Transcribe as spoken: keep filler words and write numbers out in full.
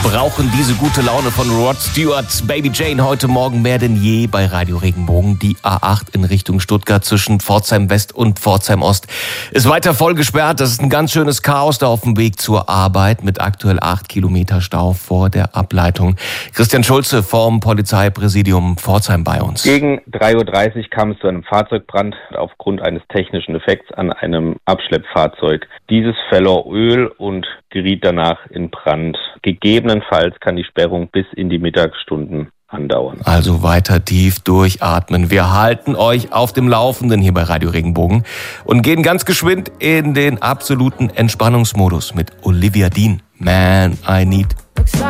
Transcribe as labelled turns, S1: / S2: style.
S1: brauchen diese gute Laune von Rod Stewart. Baby Jane heute Morgen mehr denn je bei Radio Regenbogen. Die A acht in Richtung Stuttgart zwischen Pforzheim West und Pforzheim Ost ist weiter voll gesperrt. Das ist ein ganz schönes Chaos da auf dem Weg zur Arbeit mit aktuell acht Kilometer Stau vor der Ableitung. Christian Schulze vom Polizeipräsidium Pforzheim bei uns.
S2: Gegen drei Uhr dreißig kam es zu einem Fahrzeugbrand aufgrund eines technischen Effekts an einem Abschleppfahrzeug. Dieses verlor Öl und geriet danach in Brand. Gegebenenfalls kann die Sperrung bis in die Mittagsstunden andauern.
S1: Also weiter tief durchatmen. Wir halten euch auf dem Laufenden hier bei Radio Regenbogen und gehen ganz geschwind in den absoluten Entspannungsmodus mit Olivia Dean. Man, I need...